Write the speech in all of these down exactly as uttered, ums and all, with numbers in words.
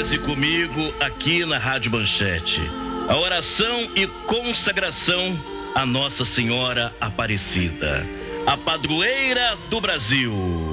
Reze comigo aqui na Rádio Manchete a oração e consagração a Nossa Senhora Aparecida, a padroeira do Brasil.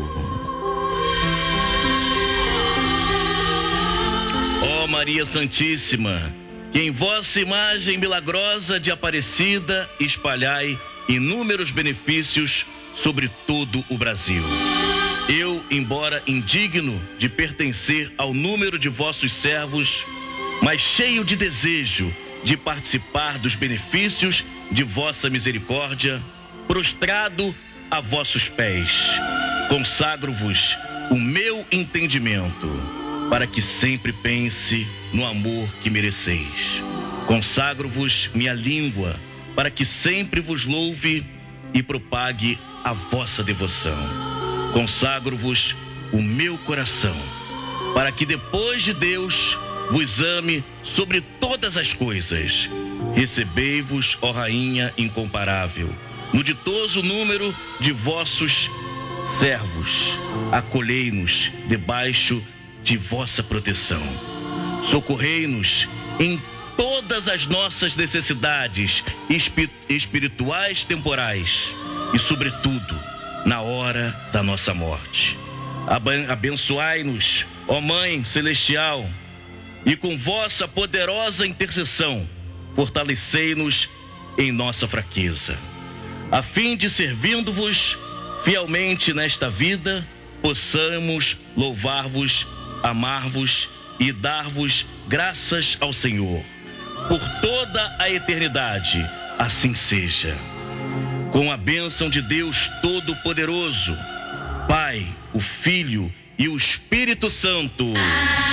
Ó Maria Santíssima, que em vossa imagem milagrosa de Aparecida espalhai inúmeros benefícios sobre todo o Brasil. Eu, embora indigno de pertencer ao número de vossos servos, mas cheio de desejo de participar dos benefícios de vossa misericórdia, prostrado a vossos pés, consagro-vos o meu entendimento, para que sempre pense no amor que mereceis. Consagro-vos minha língua, para que sempre vos louve e propague a vossa devoção. Consagro-vos o meu coração, para que depois de Deus vos ame sobre todas as coisas. Recebei-vos, ó Rainha incomparável, no ditoso número de vossos servos. Acolhei-nos debaixo de vossa proteção. Socorrei-nos em todas as nossas necessidades espi- espirituais temporais e, sobretudo, na hora da nossa morte. Abençoai-nos, ó Mãe Celestial, e com vossa poderosa intercessão, fortalecei-nos em nossa fraqueza, a fim de, servindo-vos fielmente nesta vida, possamos louvar-vos, amar-vos e dar-vos graças ao Senhor, por toda a eternidade. Assim seja. Com a bênção de Deus Todo-Poderoso, Pai, o Filho e o Espírito Santo.